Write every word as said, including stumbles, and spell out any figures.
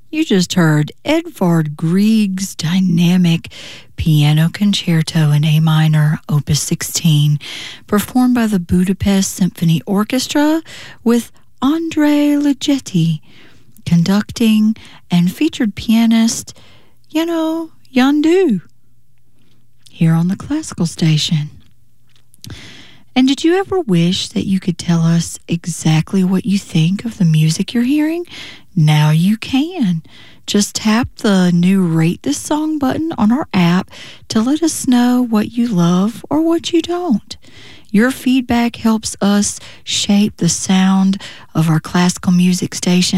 You just heard Edvard Grieg's dynamic piano concerto in A minor, opus sixteen, performed by the Budapest Symphony Orchestra with Andre Ligeti conducting and featured pianist, you know, Yondu, here on the Classical Station. And did you ever wish that you could tell us exactly what you think of the music you're hearing? Now you can. Just tap the new Rate This Song button on our app to let us know what you love or what you don't. Your feedback helps us shape the sound of our classical music station